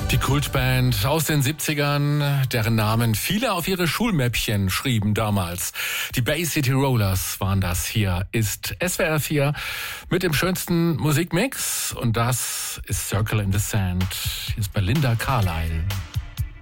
Die Kultband aus den 70ern, deren Namen viele auf ihre Schulmäppchen schrieben damals. Die Bay City Rollers waren das. Hier ist SWR 4 mit dem schönsten Musikmix und das ist Circle in the Sand. Hier ist bei Linda Carlisle.